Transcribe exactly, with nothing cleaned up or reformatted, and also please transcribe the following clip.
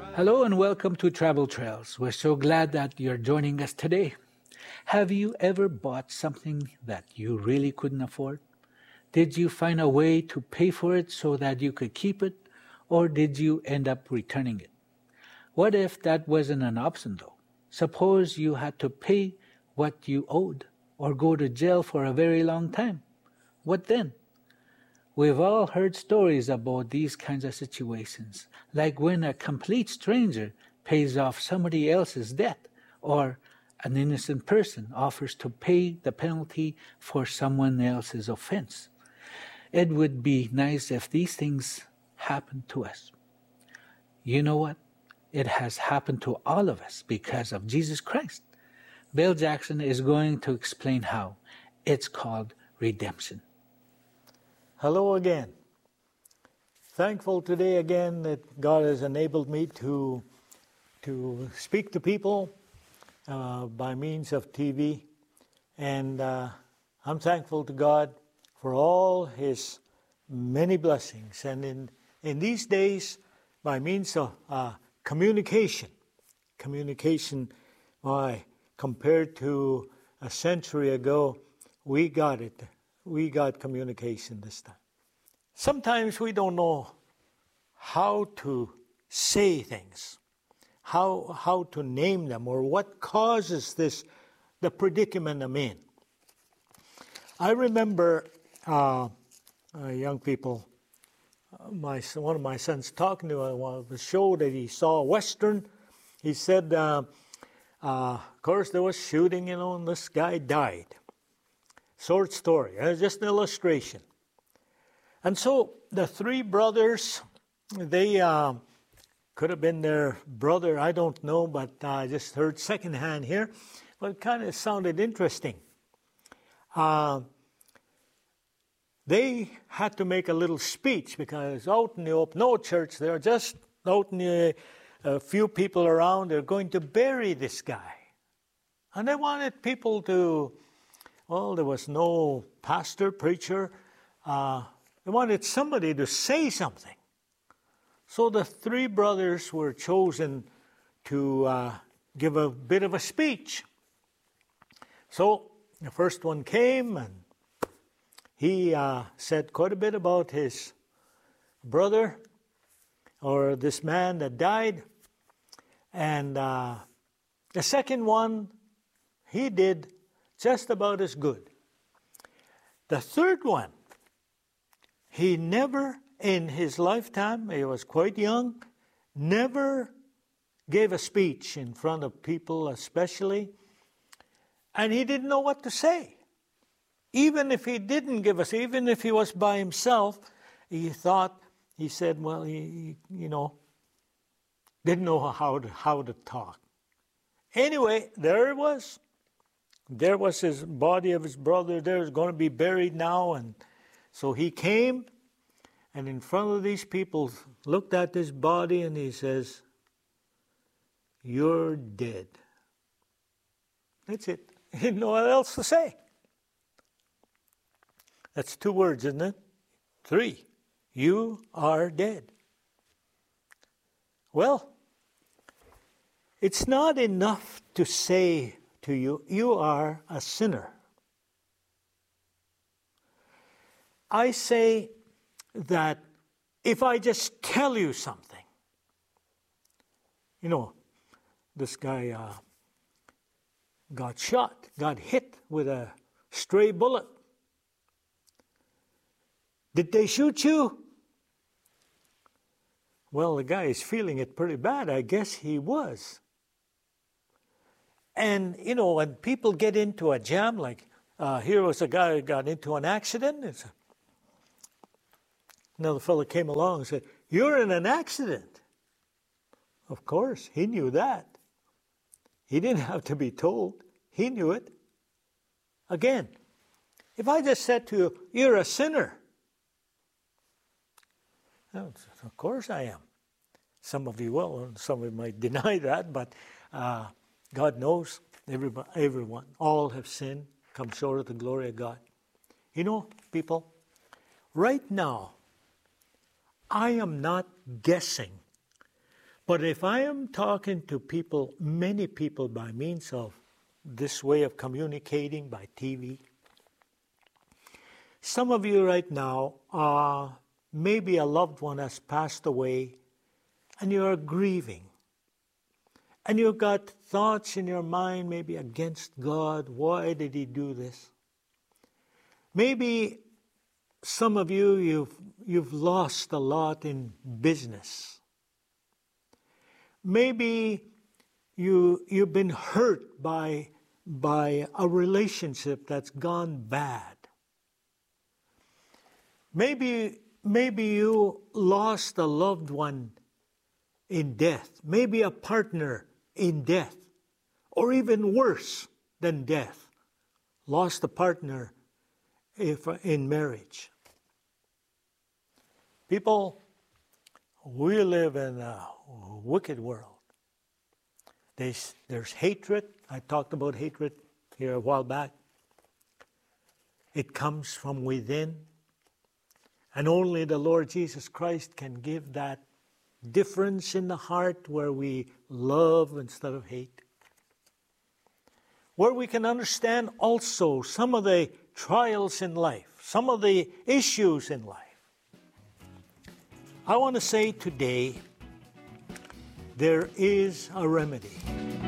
Hello and welcome to Travel Trails. We're so glad that you're joining us today. Have you ever bought something that you really couldn't afford? Did you find a way to pay for it so that you could keep it, or did you end up returning it? What if that wasn't an option though? Suppose you had to pay what you owed, or go to jail for a very long time. What then? We've all heard stories about these kinds of situations, like when a complete stranger pays off somebody else's debt, or an innocent person offers to pay the penalty for someone else's offense. It would be nice if these things happened to us. You know what? It has happened to all of us because of Jesus Christ. Bill Jackson is going to explain how. It's called redemption. Hello again. Thankful today again that God has enabled me to, to speak to people uh, by means of T V. And uh, I'm thankful to God for all His many blessings. And in, in these days, by means of uh, communication, communication, why, compared to a century ago, we got it. We got communication this time. Sometimes we don't know how to say things, how how to name them, or what causes this, the predicament I'm in. I remember uh, uh, young people, uh, my one of my sons talking to on the show that he saw a Western. He said, uh, uh, of course, there was shooting, you know, and this guy died. Short story, uh, just an illustration. And so the three brothers, they uh, could have been their brother, I don't know, but I just heard secondhand here. But it kind of sounded interesting. Uh, they had to make a little speech because out in the open, no church there, just out in the, a few people around, they're going to bury this guy. And they wanted people to... Well, there was no pastor, preacher. Uh, they wanted somebody to say something. So the three brothers were chosen to uh, give a bit of a speech. So the first one came, and he uh, said quite a bit about his brother, or this man that died. And uh, the second one, he did just about as good. The third one, he never in his lifetime, he was quite young, never gave a speech in front of people especially, and he didn't know what to say. Even if he didn't give us, even if he was by himself, he thought, he said, well, he, you know, didn't know how to, how to talk. Anyway, there it was. There was his body of his brother there, is going to be buried now. And so he came, and in front of these people, looked at this body, and he says, "You're dead." That's it. He didn't know what else to say. That's two words, isn't it? Three. You are dead. Well, it's not enough to say to you, you are a sinner. I say that if I just tell you something, you know, this guy uh, got shot, got hit with a stray bullet. Did they shoot you? Well, the guy is feeling it pretty bad. I guess he was. And, you know, when people get into a jam, like uh, here was a guy who got into an accident. It's a, another fellow came along and said, "You're in an accident." Of course, he knew that. He didn't have to be told. He knew it. Again, if I just said to you, "You're a sinner," well, of course I am. Some of you will, and some of you might deny that, but uh, God knows, everybody, everyone, all have sinned, come short of the glory of God. You know, people, right now, I am not guessing, But if I am talking to people, many people by means of this way of communicating by T V, some of you right now, uh, maybe a loved one has passed away and you are grieving. And you've got thoughts in your mind maybe against God. Why did he do this? Maybe some of you, you've, you've lost a lot in business. Maybe you, you've been hurt by, by a relationship that's gone bad. Maybe, maybe you lost a loved one in death. Maybe a partner in death. Or even worse than death, lost a partner if, in marriage. People, we live in a wicked world. There's, there's hatred. I talked about hatred here a while back. It comes from within. And only the Lord Jesus Christ can give that difference in the heart where we love instead of hate. Where we can understand also some of the trials in life, some of the issues in life. I want to say today, there is a remedy.